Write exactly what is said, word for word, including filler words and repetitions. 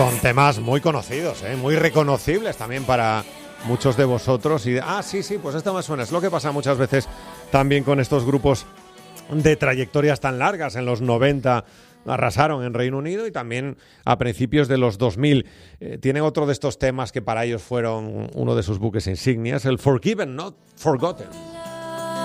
Son temas muy conocidos, ¿eh? Muy reconocibles también para muchos de vosotros. Y ah, sí, sí, pues esto me suena. Es lo que pasa muchas veces también con estos grupos de trayectorias tan largas. En los noventa arrasaron en Reino Unido y también a principios de los dos mil. Eh, tienen otro de estos temas que para ellos fueron uno de sus buques insignias, el Forgiven, Not Forgotten.